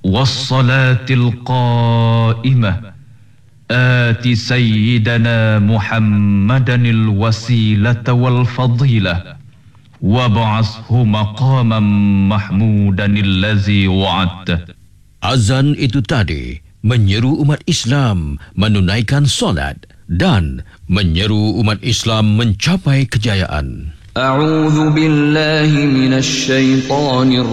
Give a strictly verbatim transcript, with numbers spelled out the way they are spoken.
wassalatil qa'imah آت سيدنا محمدا الوسيلة والفضيلة وابعثه مقاما محمودا الذي وعدته. Azan itu tadi menyeru umat Islam menunaikan solat dan menyeru umat Islam mencapai kejayaan. A'udzu billahi minasy syaithanir